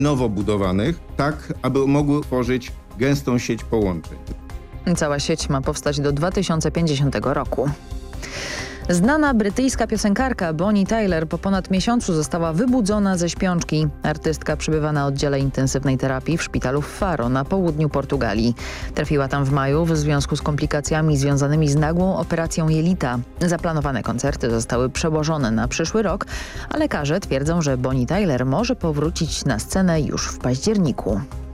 nowo budowanych, tak aby mogły tworzyć gęstą sieć połączeń. Cała sieć ma powstać do 2050 roku. Znana brytyjska piosenkarka Bonnie Tyler po ponad miesiącu została wybudzona ze śpiączki. Artystka przebywa na oddziale intensywnej terapii w szpitalu w Faro na południu Portugalii. Trafiła tam w maju w związku z komplikacjami związanymi z nagłą operacją jelita. Zaplanowane koncerty zostały przełożone na przyszły rok, a lekarze twierdzą, że Bonnie Tyler może powrócić na scenę już w październiku.